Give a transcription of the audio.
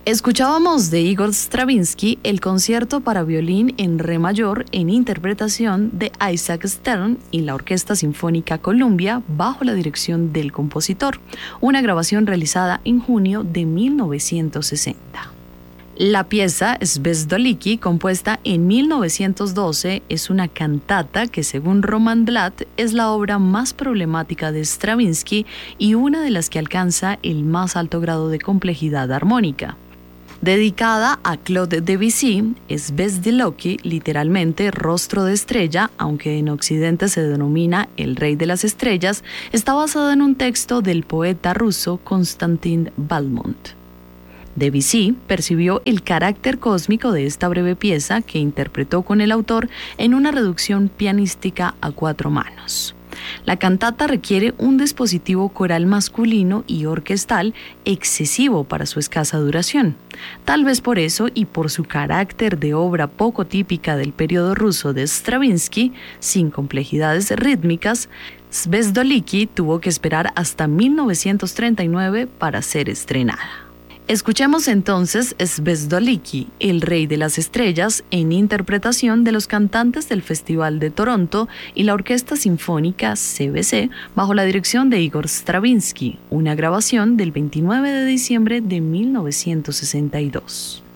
Escuchábamos de Igor Stravinsky el concierto para violín en re mayor en interpretación de Isaac Stern y la Orquesta Sinfónica Columbia bajo la dirección del compositor, una grabación realizada en junio de 1960. La pieza Zvezdoliki, compuesta en 1912, es una cantata que, según Roman Blatt, es la obra más problemática de Stravinsky y una de las que alcanza el más alto grado de complejidad armónica. Dedicada a Claude Debussy, Zvezdoliki, literalmente rostro de estrella, aunque en Occidente se denomina el rey de las estrellas, está basada en un texto del poeta ruso Konstantin Balmont. Debussy percibió el carácter cósmico de esta breve pieza que interpretó con el autor en una reducción pianística a 4 manos. La cantata requiere un dispositivo coral masculino y orquestal excesivo para su escasa duración. Tal vez por eso y por su carácter de obra poco típica del periodo ruso de Stravinsky, sin complejidades rítmicas, Zvezdoliki tuvo que esperar hasta 1939 para ser estrenada. Escuchemos entonces Zvezdoliki, el rey de las estrellas, en interpretación de los cantantes del Festival de Toronto y la Orquesta Sinfónica CBC bajo la dirección de Igor Stravinsky, una grabación del 29 de diciembre de 1962.